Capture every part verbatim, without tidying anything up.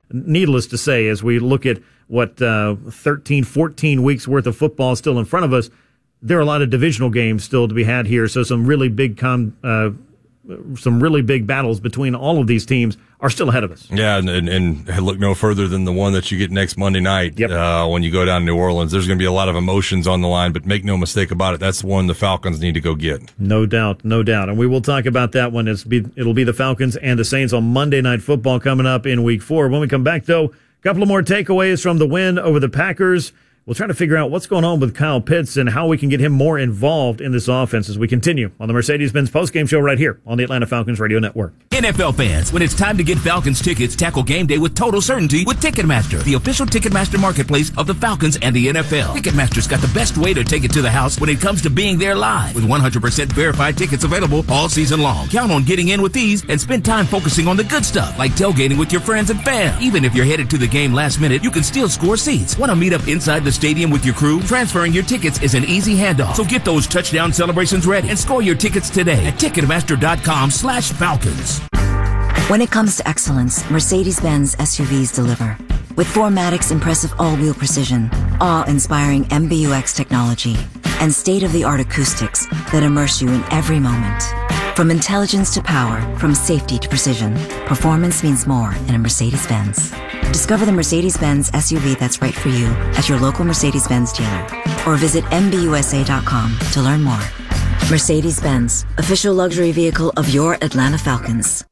needless to say, as we look at what uh, thirteen, fourteen weeks worth of football still in front of us, there are a lot of divisional games still to be had here. So some really big com- uh, some really big battles between all of these teams are still ahead of us. Yeah, and, and, and look no further than the one that you get next Monday night yep. uh, when you go down to New Orleans. There's going to be a lot of emotions on the line, but make no mistake about it, that's the one the Falcons need to go get. No doubt, no doubt. And we will talk about that one. It's be, it'll be the Falcons and the Saints on Monday Night Football coming up in week four. When we come back, though, a couple of more takeaways from the win over the Packers. We'll try to figure out what's going on with Kyle Pitts and how we can get him more involved in this offense as we continue on the Mercedes-Benz postgame show right here on the Atlanta Falcons Radio Network. N F L fans, when it's time to get Falcons tickets, tackle game day with total certainty with Ticketmaster, the official Ticketmaster marketplace of the Falcons and the N F L. Ticketmaster's got the best way to take it to the house when it comes to being there live, with one hundred percent verified tickets available all season long. Count on getting in with these and spend time focusing on the good stuff, like tailgating with your friends and fam. Even if you're headed to the game last minute, you can still score seats. Want to meet up inside the stadium with your crew? Transferring your tickets is an easy handoff. So get those touchdown celebrations ready and score your tickets today at Ticketmaster.com slash Falcons. When it comes to excellence, Mercedes-Benz S U Vs deliver. With four Matic's impressive all-wheel precision, awe-inspiring M B U X technology, and state-of-the-art acoustics that immerse you in every moment. From intelligence to power, from safety to precision, performance means more in a Mercedes-Benz. Discover the Mercedes-Benz S U V that's right for you at your local Mercedes-Benz dealer, or visit M B U S A dot com to learn more. Mercedes-Benz, official luxury vehicle of your Atlanta Falcons.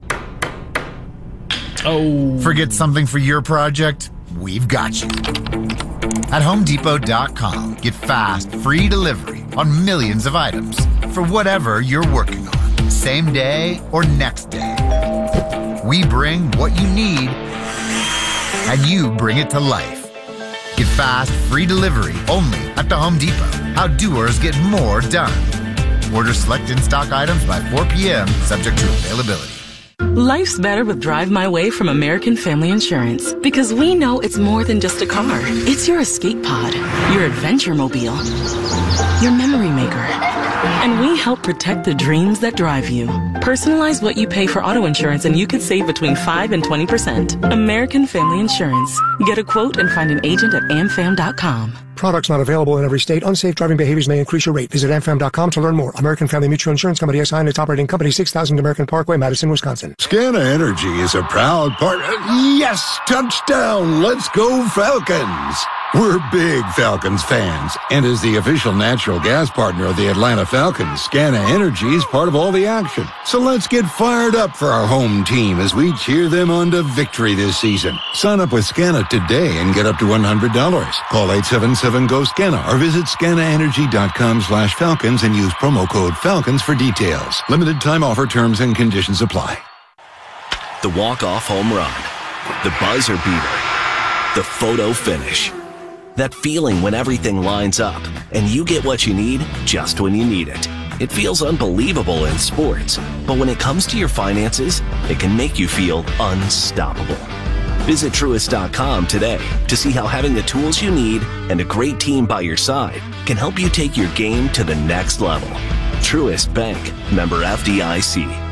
Oh. Forget something for your project? We've got you. At Home Depot dot com, get fast, free delivery on millions of items for whatever you're working on, same day or next day. We bring what you need, and you bring it to life. Get fast, free delivery only at the Home Depot. How doers get more done. Order select in-stock items by four p.m., subject to availability. Life's better with Drive My Way from American Family Insurance, because we know it's more than just a car. It's your escape pod, your adventure mobile, your memory maker. And we help protect the dreams that drive you. Personalize what you pay for auto insurance and you could save between five and twenty percent. American Family Insurance. Get a quote and find an agent at am fam dot com. Products not available in every state. Unsafe driving behaviors may increase your rate. Visit am fam dot com to learn more. American Family Mutual Insurance Company, S I and its operating company, six thousand American Parkway, Madison, Wisconsin. Scana Energy is a proud partner. Yes, touchdown. Let's go Falcons. We're big Falcons fans, and as the official natural gas partner of the Atlanta Falcons, Scana Energy is part of all the action. So let's get fired up for our home team as we cheer them on to victory this season. Sign up with Scana today and get up to one hundred dollars. Call eight seven seven, G O, SCANA or visit scanaenergy.com slash Falcons and use promo code Falcons for details. Limited time offer, terms and conditions apply. The walk-off home run, the buzzer beater, the photo finish. That feeling when everything lines up and you get what you need just when you need it. It feels unbelievable in sports, but when it comes to your finances, it can make you feel unstoppable. Visit Truist dot com today to see how having the tools you need and a great team by your side can help you take your game to the next level. Truist Bank, member F D I C.